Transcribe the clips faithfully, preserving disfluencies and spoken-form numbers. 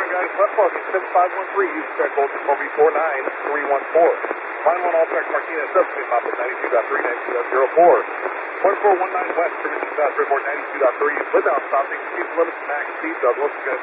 morning, guys. Left parking seven five one three, Houston track Bolton, four B four nine three one four. Line one, all track Martinez, substation Maples ninety-two point three, ninety-two point zero four. one four one nine West, permission south, report ninety-two point three. Without stopping, speed limits max speed, Douglas. Good.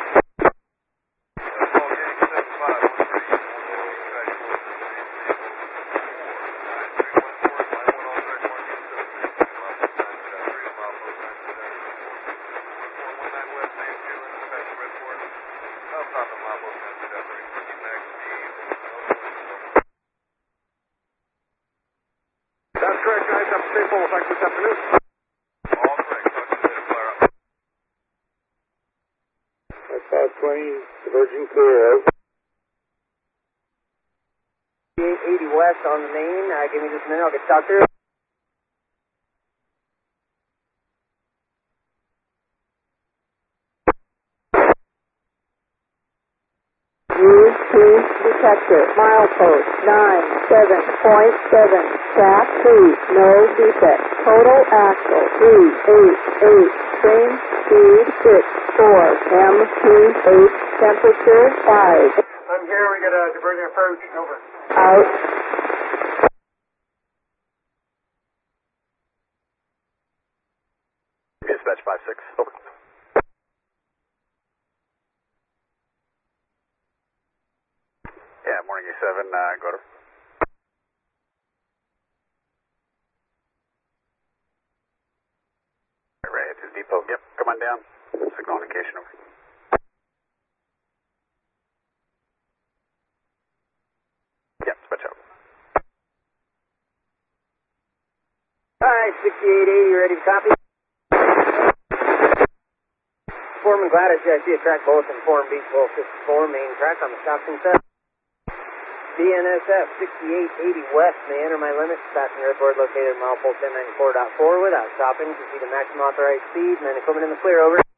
That's correct, guys. Have a safe full effect this afternoon. All correct. Talk to you later, Flare up. That's five twenty, diverging clear. eight eighty west on the main. Uh, give me just a minute. I'll get shot through. Use two detector. Milepost nine seven point seven. Track three. No defect. Total axle three eight eight. Train speed six four. M T eight. Temperature five. I'm here. We got a divergent approach. Over. Out. Dispatch five six. Over. Yeah, morning A seven, uh, go to. Right, it's his depot. Yep, come on down. Signal indication over. Yep, dispatch out. Alright, sixty-eight eighty, ready to copy? Foreman Gladys, I see a track bulletin, form B twelve fifty-four, main track on the Stockton set. B N S F sixty-eight eighty west, may enter my limits. Passenger airport located at mile pole ten ninety-four point four without stopping. Proceed to maximum authorized speed. Man equipment in the clear, over.